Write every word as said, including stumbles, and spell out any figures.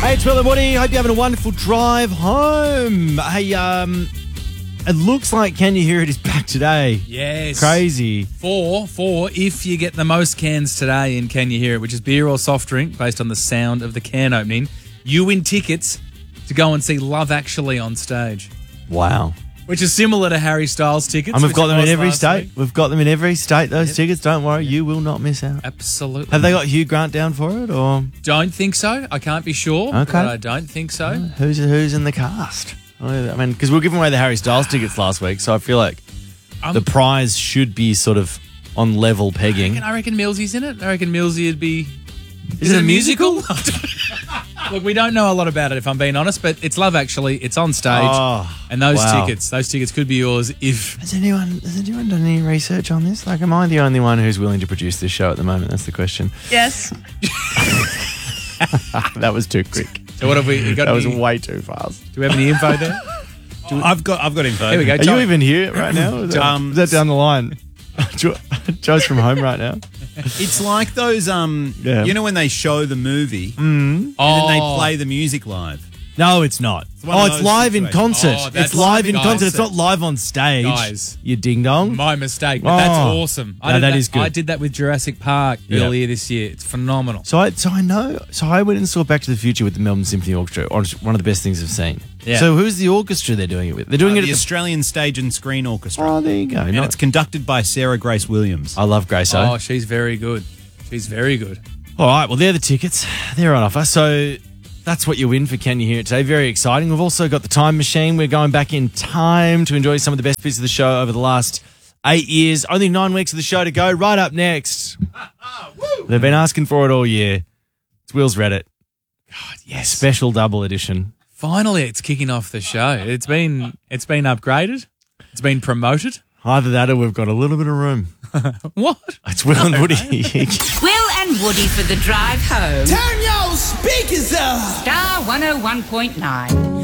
Hey, it's Will and Woody. Hope you're having a wonderful drive home. Hey, um, it looks like Can You Hear It is back today. Yes. Crazy. Four, four, if you get the most cans today in Can You Hear It, which is beer or soft drink based on the sound of the can opening, you win tickets to go and see Love Actually on stage. Wow. Which is similar to Harry Styles tickets. And we've which got it them in was every last state. week. We've got them in every state, those Yep. tickets. Don't worry, you will not miss out. Absolutely. Have they got Hugh Grant down for it, or Don't think so. I can't be sure. Okay. But I don't think so. who's who's in the cast? I mean, because we were giving away the Harry Styles tickets last week, so I feel like Um, the prize should be sort of on level I pegging. reckon, I reckon Millsy's in it. I reckon Millsy would be... Is it a musical? Look, we don't know a lot about it, if I'm being honest, but it's Love Actually. It's on stage. Oh, and those wow. tickets, those tickets could be yours if... Has anyone has anyone done any research on this? Like, am I the only one who's willing to produce this show at the moment? That's the question. Yes. That was too quick. So what have we... you got That was any- way too fast. Do we have any info there? I've got I've got info. Here we go. Are Joe. you even here right now? Is that, Um, is that down the line? Jo- Joe's from home right now. It's like those um Yeah. you know when they show the movie and then they Oh. play the music live. No, it's not. one Oh, of it's those live in situations. concert. Oh, that's it's live in live, concert. guys. It's not live on stage. Guys. You ding dong. My mistake, but that's Oh. awesome. I No, did that that is good. I did that with Jurassic Park Yeah. earlier this year. It's phenomenal. So I, so I know. So I went and saw Back to the Future with the Melbourne Symphony Orchestra. Or it's one of the best things I've seen. Yeah. So who's the orchestra they're doing it with? They're doing Uh, it the at Australian Stage and Screen Orchestra. the. Oh, there you go. and Not- it's conducted by Sarah Grace Williams. I love Grace. Oh, she's very good. She's very good. All right, well, they're the tickets. They're on offer. So that's what you win for Can You Hear It today. Very exciting. We've also got the time machine. We're going back in time to enjoy some of the best bits of the show over the last eight years. Only nine weeks of the show to go. Right up next. They've been asking for it all year. It's Will's Reddit. God, yes. Special double edition. Finally, it's kicking off the show. It's been it's been upgraded. It's been promoted. Either that or we've got a little bit of room. What? It's Will and Woody. Will and Woody for the drive home. Turn your speakers up. Star one oh one point nine.